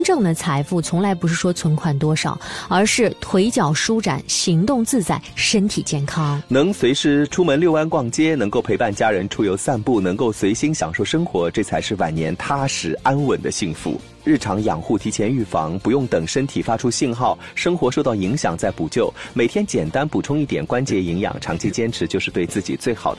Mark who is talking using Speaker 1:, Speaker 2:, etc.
Speaker 1: 正的财富从来不是说存款多少，而是腿脚舒展，行动自在，身体健康。
Speaker 2: 能随时出门遛弯逛街，能够陪伴家人出游散步，能够随心享受生活，这才是晚年踏实安稳的幸福。日常养护提前预防，不用等身体发出信号，生活受到影响再补救。每天简单补充一点关节营养，长期坚持就是对自己最好的